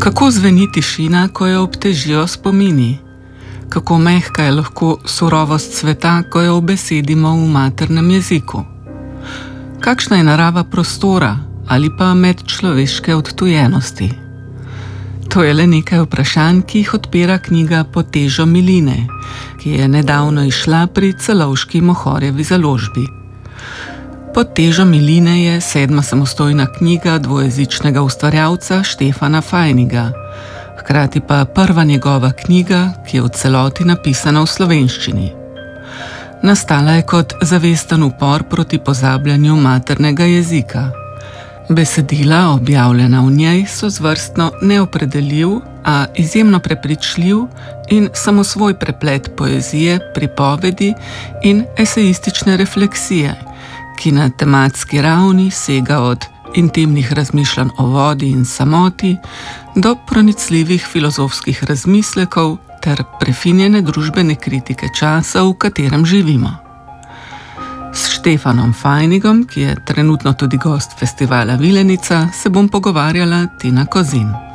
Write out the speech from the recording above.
Kako zveni tišina, ko jo obtežijo spomini? Kako mehka je lahko surovost sveta, ko jo ubesedimo v maternem jeziku? Kakšna je narava prostora ali pa medčloveške odtujenosti? To je le nekaj vprašanj, ki jih odpira knjiga Pod težo miline, ki je nedavno izšla pri Celovški Mohorjevi založbi. Pod težo miline je 7. samostojna knjiga dvojezičnega ustvarjalca Štefana Fajniga, hkrati pa prva njegova knjiga, ki je v celoti napisana v slovenščini. Nastala je kot zavesten upor proti pozabljanju maternega jezika. Besedila, objavljena v njej, so zvrstno neopredeljiv, a izjemno prepričljiv in samosvoj preplet poezije, pripovedi in esejistične refleksije, ki na tematski ravni sega od intimnih razmišljanj o vodi in samoti do pronicljivih filozofskih razmislekov ter prefinjene družbene kritike časa, v katerem živimo. S Štefanom Fajnigom, ki je trenutno tudi gost festivala Vilenica, se bom pogovarjala Tina Kozin.